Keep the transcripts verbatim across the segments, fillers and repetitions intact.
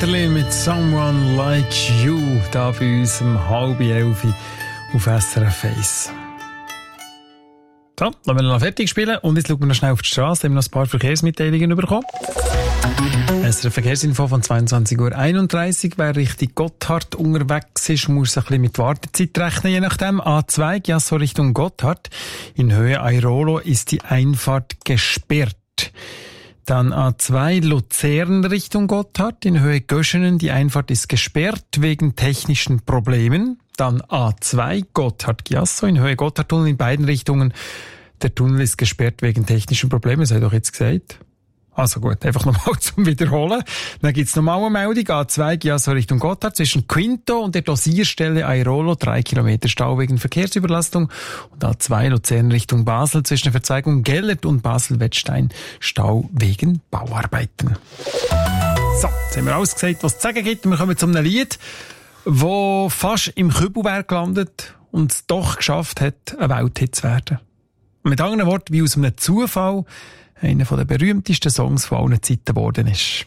Vetterli mit «Someone Like You» da bei uns um halb elf auf S R F eins. So, dann wollen wir noch fertig spielen und jetzt schauen wir noch schnell auf die Straße, haben wir noch ein paar Verkehrsmitteilungen bekommen. Es ist eine Verkehrsinfo von zweiundzwanzig Uhr einunddreißig. Wer Richtung Gotthard unterwegs ist, muss ein bisschen mit Wartezeit rechnen, je nachdem. A zwei, ja, so Richtung Gotthard. In Höhe Airolo ist die Einfahrt gesperrt. Dann A zwei Luzern Richtung Gotthard. In Höhe Göschenen, die Einfahrt ist gesperrt wegen technischen Problemen. Dann A zwei Gotthard-Giasso in Höhe Gotthardtunnel in beiden Richtungen. Der Tunnel ist gesperrt wegen technischen Problemen, das habe ich doch jetzt gesagt. Also gut, einfach nochmal zum Wiederholen. Dann gibt's nochmal eine Meldung. A zwei Giasso Richtung Gotthard zwischen Quinto und der Dosierstelle Airolo. Drei Kilometer Stau wegen Verkehrsüberlastung. Und A zwei Luzern Richtung Basel zwischen der Verzweigung Gellert und Basel-Wettstein. Stau wegen Bauarbeiten. So, jetzt haben wir alles gesagt, was es zu sagen gibt. Wir kommen zu einem Lied, wo fast im Kübelberg gelandet und es doch geschafft hat, ein Welthit zu werden. Mit anderen Worten, wie aus einem Zufall einer der berühmtesten Songs von allen Zeiten geworden ist.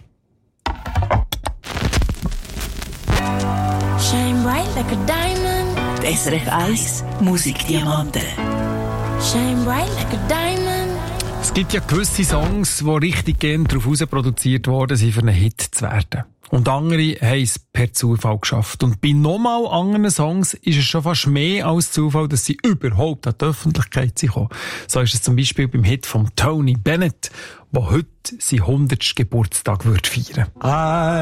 Shine bright like a diamond. Die S R F eins Musikdiamanten. Shine bright like a diamond. Es gibt ja gewisse Songs, die richtig gern darauf heraus produziert worden sind, für einen Hit zu werden. Und andere haben es per Zufall geschafft. Und bei nochmal anderen Songs ist es schon fast mehr als Zufall, dass sie überhaupt an die Öffentlichkeit kommen. So ist es zum Beispiel beim Hit von Tony Bennett, der heute seinen hundertsten Geburtstag feiern würde.